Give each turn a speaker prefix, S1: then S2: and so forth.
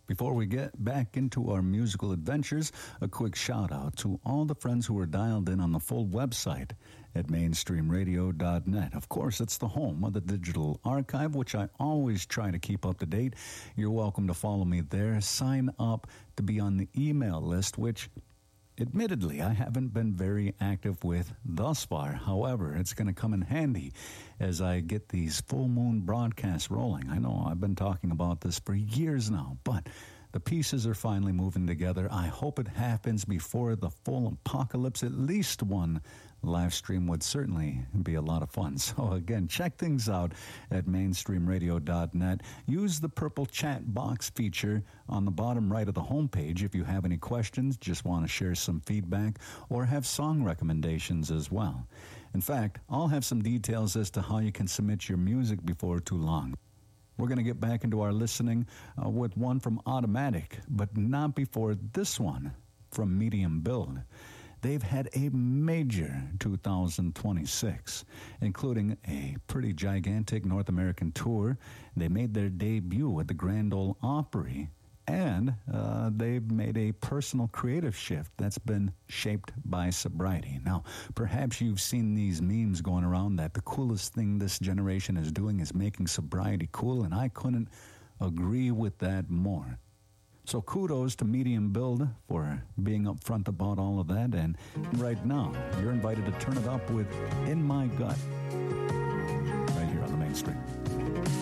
S1: Before we get back into our musical adventures, a quick shout out to all the friends who are dialed in on the full website at mainstreamradio.net. Of course, it's the home of the digital archive, which I always try to keep up to date. You're welcome to follow me there. Sign up to be on the email list, which admittedly, I haven't been very active with thus far. However, it's going to come in handy as I get these full moon broadcasts rolling. I know I've been talking about this for years now, but the pieces are finally moving together. I hope it happens before the full apocalypse. At least one live stream would certainly be a lot of fun. So again, check things out at mainstreamradio.net. Use the purple chat box feature on the bottom right of the homepage if you have any questions, just want to share some feedback, or have song recommendations as well. In fact, I'll have some details as to how you can submit your music before too long. We're going to get back into our listening with one from Automatic, but not before this one from Medium Build. They've had a major 2026, including a pretty gigantic North American tour. They made their debut at the Grand Ole Opry, and they've made a personal creative shift that's been shaped by sobriety. Now, perhaps you've seen these memes going around that the coolest thing this generation is doing is making sobriety cool, and I couldn't agree with that more. So kudos to Medium Build for being upfront about all of that, and right now, you're invited to turn it up with In My Gut.